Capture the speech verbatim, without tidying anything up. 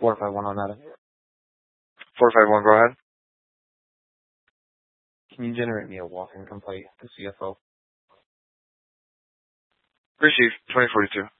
four five one on that. four five one, go ahead. Can you generate me a walk-in complaint to C F O? Received, twenty forty-two.